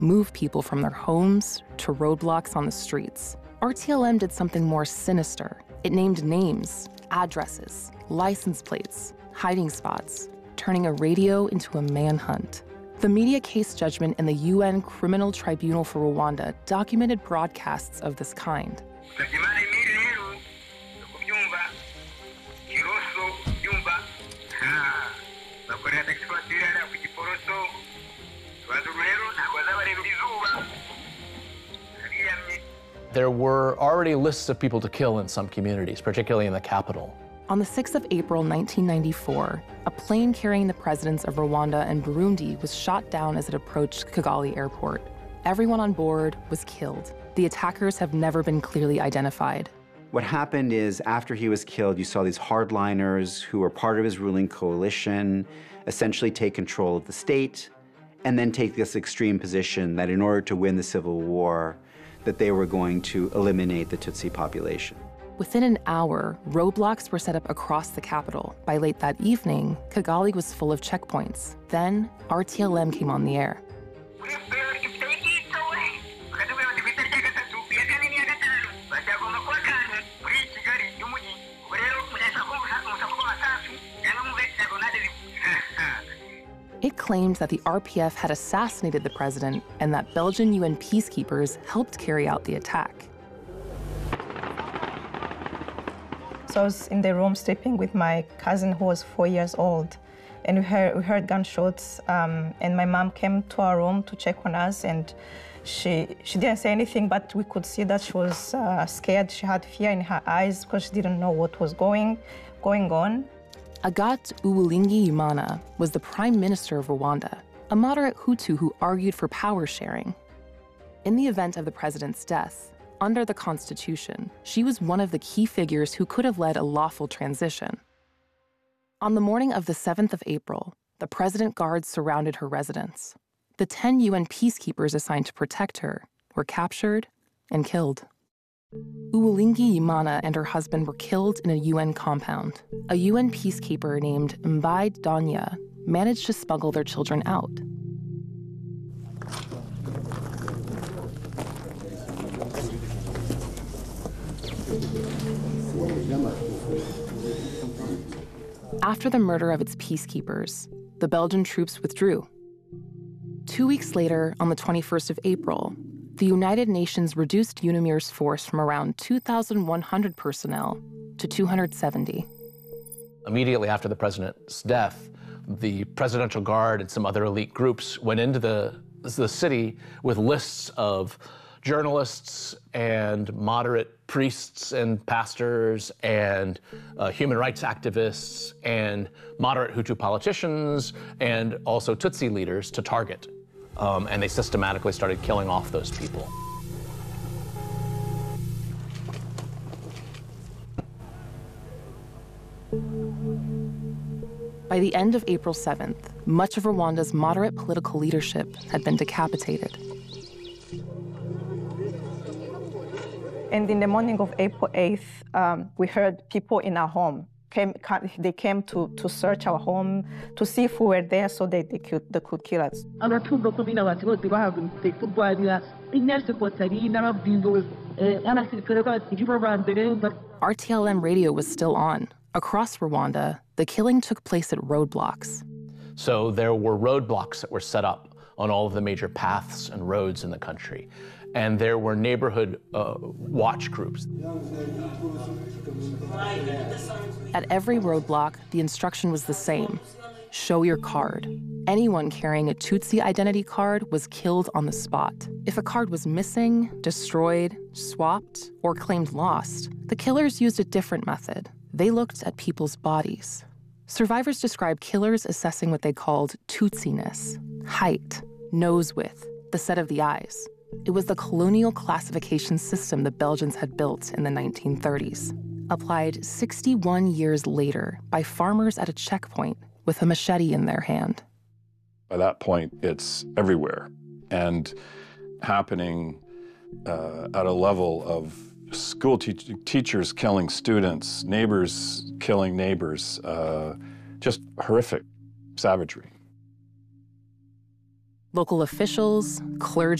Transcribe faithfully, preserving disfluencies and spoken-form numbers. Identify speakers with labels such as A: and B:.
A: move people from their homes to roadblocks on the streets. R T L M did something more sinister. It named names, addresses, license plates, hiding spots, turning a radio into a manhunt. The media case judgment in the U N Criminal Tribunal for Rwanda documented broadcasts of this kind.
B: There were already lists of people to kill in some communities, particularly in the capital.
A: On the sixth of April nineteen ninety-four, a plane carrying the presidents of Rwanda and Burundi was shot down as it approached Kigali Airport. Everyone on board was killed. The attackers have never been clearly identified.
C: What happened is, after he was killed, you saw these hardliners who were part of his ruling coalition essentially take control of the state and then take this extreme position that in order to win the civil war, that they were going to eliminate the Tutsi population.
A: Within an hour, roadblocks were set up across the capital. By late that evening, Kigali was full of checkpoints. Then, R T L M came on the air. It claimed that the R P F had assassinated the president and that Belgian U N peacekeepers helped carry out the attack.
D: So I was in the room sleeping with my cousin who was four years old, and we heard, we heard gunshots, um, and my mom came to our room to check on us, and she, she didn't say anything, but we could see that she was uh, scared. She had fear in her eyes because she didn't know what was going, going on.
A: Agathe Uwilingiyimana was the prime minister of Rwanda, a moderate Hutu who argued for power sharing. In the event of the president's death, under the Constitution, she was one of the key figures who could have led a lawful transition. On the morning of the seventh of April, the president guards surrounded her residence. The ten U N peacekeepers assigned to protect her were captured and killed. Uwilingiyimana and her husband were killed in a U N compound. A U N peacekeeper named Mbaye Donya managed to smuggle their children out. After the murder of its peacekeepers, the Belgian troops withdrew. Two weeks later, on the twenty-first of April, the United Nations reduced UNAMIR's force from around two thousand one hundred personnel to two hundred seventy.
B: Immediately after the president's death, the Presidential Guard and some other elite groups went into the, the city with lists of journalists and moderate priests and pastors and uh, human rights activists and moderate Hutu politicians and also Tutsi leaders to target. Um, and they systematically started killing off those people.
A: By the end of April seventh, much of Rwanda's moderate political leadership had been decapitated.
D: And in the morning of April eighth, um, we heard people in our home. Came, they came to, to search our home to see if we were there so they, they, could, they could kill us.
A: R T L M radio was still on. Across Rwanda, the killing took place at roadblocks.
B: So there were roadblocks that were set up on all of the major paths and roads in the country. And there were neighborhood uh, watch groups.
A: At every roadblock, the instruction was the same: show your card. Anyone carrying a Tutsi identity card was killed on the spot. If a card was missing, destroyed, swapped, or claimed lost, the killers used a different method. They looked at people's bodies. Survivors described killers assessing what they called Tutsiness: height, nose width, the set of the eyes. It was the colonial classification system the Belgians had built in the nineteen thirties, applied sixty-one years later by farmers at a checkpoint with a machete in their hand.
E: By that point, it's everywhere and happening uh, at a level of school te teachers killing students, neighbors killing neighbors, uh, just horrific savagery.
A: Local officials, clergy,